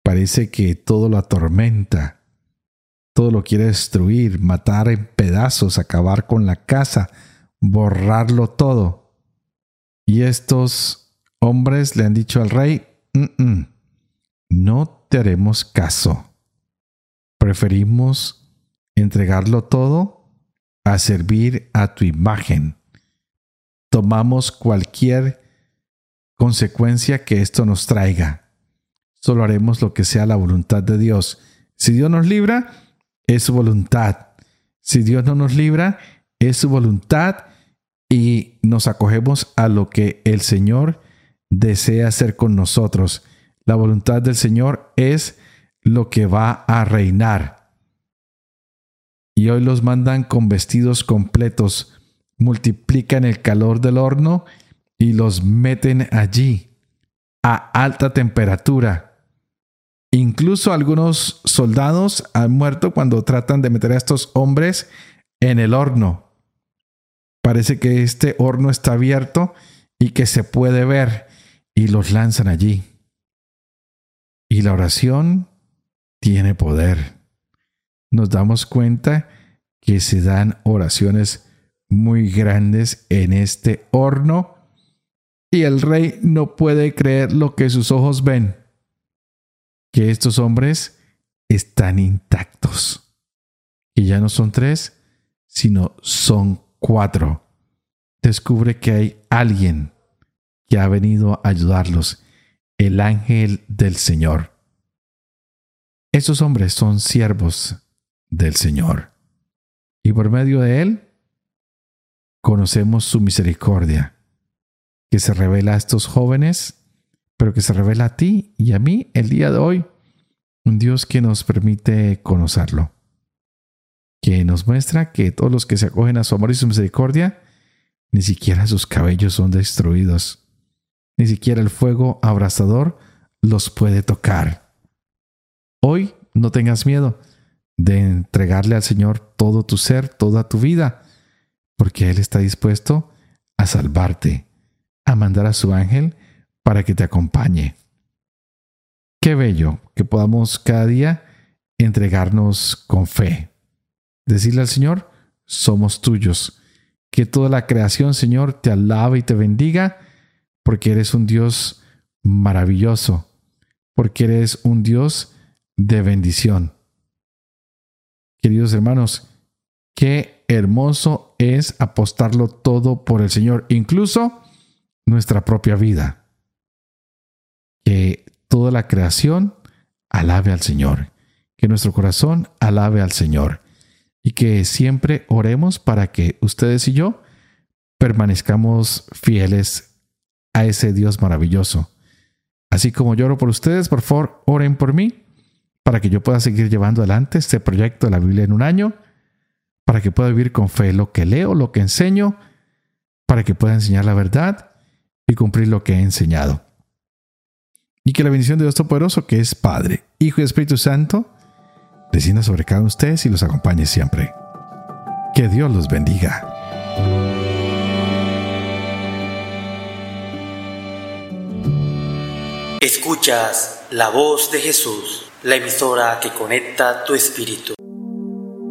Parece que todo lo atormenta, todo lo quiere destruir, matar en pedazos, acabar con la casa, borrarlo todo. Y estos hombres le han dicho al rey, no te haremos caso. Preferimos entregarlo todo a servir a tu imagen. Tomamos cualquier consecuencia que esto nos traiga. Solo haremos lo que sea la voluntad de Dios. Si Dios nos libra, es su voluntad. Si Dios no nos libra, es su voluntad, y nos acogemos a lo que el Señor desea hacer con nosotros. La voluntad del Señor es lo que va a reinar. Y hoy los mandan con vestidos completos, multiplican el calor del horno y los meten allí a alta temperatura. Incluso algunos soldados han muerto cuando tratan de meter a estos hombres en el horno. Parece que este horno está abierto y que se puede ver, y los lanzan allí. Y la oración tiene poder. Nos damos cuenta que se dan oraciones muy grandes en este horno, y el rey no puede creer lo que sus ojos ven, que estos hombres están intactos, que ya no son 3, sino son 4. Descubre que hay alguien que ha venido a ayudarlos, el ángel del Señor. Estos hombres son siervos del Señor, y por medio de él conocemos su misericordia, que se revela a estos jóvenes, pero que se revela a ti y a mí el día de hoy. Un Dios que nos permite conocerlo, que nos muestra que todos los que se acogen a su amor y su misericordia, ni siquiera sus cabellos son destruidos, ni siquiera el fuego abrasador los puede tocar. Hoy no tengas miedo de entregarle al Señor todo tu ser, toda tu vida, porque Él está dispuesto a salvarte, a mandar a su ángel para que te acompañe. Qué bello que podamos cada día entregarnos con fe. Decirle al Señor, somos tuyos. Que toda la creación, Señor, te alabe y te bendiga, porque eres un Dios maravilloso, porque eres un Dios de bendición. Queridos hermanos, qué hermoso es apostarlo todo por el Señor, incluso nuestra propia vida. Que toda la creación alabe al Señor, que nuestro corazón alabe al Señor, y que siempre oremos para que ustedes y yo permanezcamos fieles a ese Dios maravilloso. Así como yo oro por ustedes, por favor, oren por mí, para que yo pueda seguir llevando adelante este proyecto de la Biblia en un año, para que pueda vivir con fe lo que leo, lo que enseño, para que pueda enseñar la verdad y cumplir lo que he enseñado. Y que la bendición de Dios Todopoderoso, que es Padre, Hijo y Espíritu Santo, descienda sobre cada uno de ustedes y los acompañe siempre. Que Dios los bendiga. Escuchas la voz de Jesús, la emisora que conecta tu espíritu.